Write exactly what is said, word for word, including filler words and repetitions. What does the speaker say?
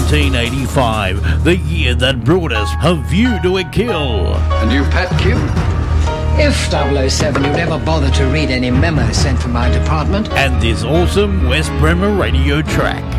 nineteen eighty-five, the year that brought us A View to a Kill. And you, Pat Q? If double oh seven, you'd ever bother to read any memos sent from my department. And this awesome West Bremer radio track.